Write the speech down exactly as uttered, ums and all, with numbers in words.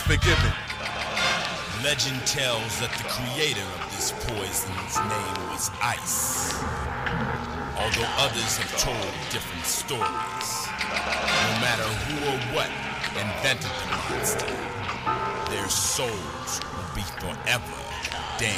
forgiven. Legend tells that the creator of this poison's name was Ice. Although others have told different stories, no matter who or what invented the monster, their souls will be forever